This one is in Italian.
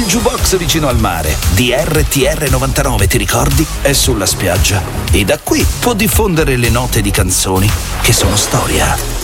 jukebox vicino al mare di RTR 99, ti ricordi? È sulla spiaggia e da qui può diffondere le note di canzoni che sono storia.